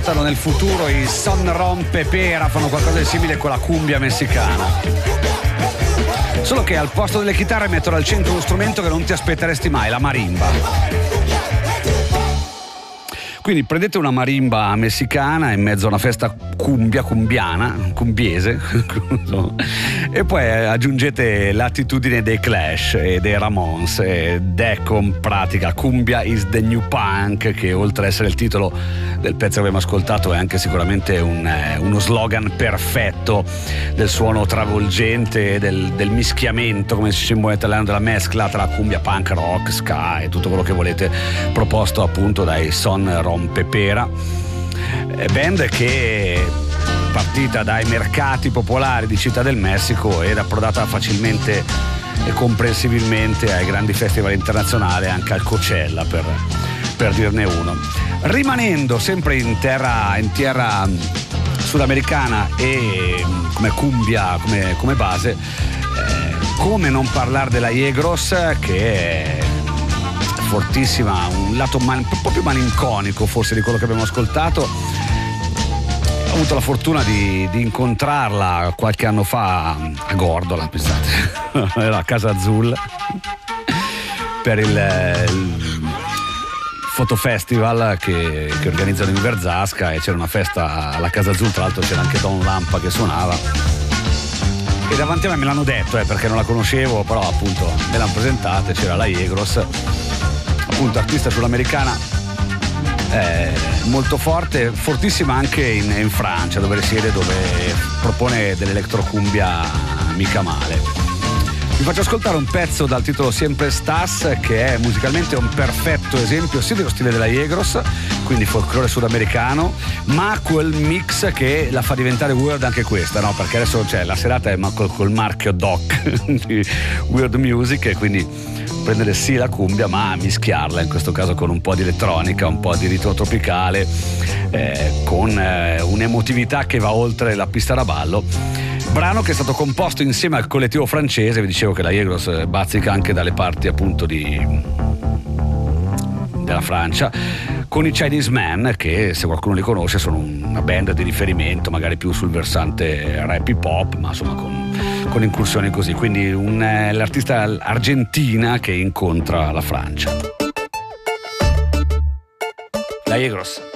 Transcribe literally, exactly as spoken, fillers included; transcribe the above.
portano nel futuro i Son Rompepera, fanno qualcosa di simile con la cumbia messicana. Solo che al posto delle chitarre mettono al centro uno strumento che non ti aspetteresti mai, la marimba. Quindi prendete una marimba messicana in mezzo a una festa cumbia, cumbiana, cumbiese, e poi aggiungete l'attitudine dei Clash e dei Ramones ed ecco in pratica Cumbia is the new punk, che oltre ad essere il titolo del pezzo che abbiamo ascoltato è anche sicuramente un, eh, uno slogan perfetto del suono travolgente, del, del mischiamento, come si dice in buon italiano, della mescla tra cumbia, punk, rock, ska e tutto quello che volete, proposto appunto dai Son Rompepera, band che partita dai mercati popolari di Città del Messico ed approdata facilmente e comprensibilmente ai grandi festival internazionali, anche al Coachella per, per dirne uno. Rimanendo sempre in terra, in terra sudamericana e come cumbia, come, come base, eh, come non parlare della Yegros, che è fortissima, un lato man, un po' più malinconico forse di quello che abbiamo ascoltato. Ho avuto la fortuna di, di incontrarla qualche anno fa a Gordola, pensate, era a Casa Azul per il, il fotofestival che, che organizzano in Verzasca, e c'era una festa alla Casa Azul, tra l'altro c'era anche Don Lampa che suonava, e davanti a me me l'hanno detto eh, perché non la conoscevo, però appunto me l'hanno presentata, c'era la Yegros, appunto artista sudamericana eh, molto forte, fortissima anche in, in Francia, dove risiede, dove propone dell'electrocumbia mica male. Vi faccio ascoltare un pezzo dal titolo Siempre Estás, che è musicalmente un perfetto esempio sia dello stile della Yegros, quindi folklore sudamericano, ma quel mix che la fa diventare weird anche questa, no? Perché adesso cioè, la serata è col, col marchio Doc di Weird Music, e quindi prendere sì la cumbia ma mischiarla in questo caso con un po' di elettronica, un po' di ritmo tropicale, eh, con eh, un'emotività che va oltre la pista da ballo. Brano che è stato composto insieme al collettivo francese, vi dicevo che la Yegros bazzica anche dalle parti appunto di della Francia, con i Chinese Man, che se qualcuno li conosce sono una band di riferimento magari più sul versante rap hip hop, ma insomma con, con incursioni così, quindi un, eh, l'artista argentina che incontra la Francia, la Yegros.